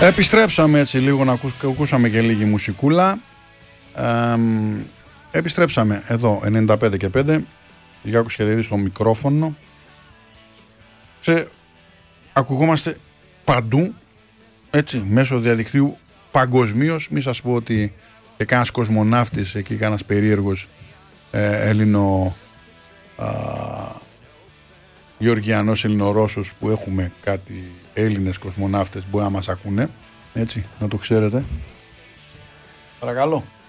Επιστρέψαμε έτσι λίγο να ακούσαμε και λίγη μουσικούλα. Επιστρέψαμε εδώ 95 και 5. Γιάκος Χερίδης στο μικρόφωνο. Ακουγόμαστε παντού, έτσι, μέσω διαδικτύου παγκοσμίως. Μη σας πω ότι και κανένας κοσμοναύτης εκεί, κανένας περίεργος Έλληνο Γεωργιανός, Ελληνορώσος, που έχουμε κάτι Έλληνες κοσμοναύτες μπορεί να μας ακούνε, έτσι, να το ξέρετε. Παρακαλώ.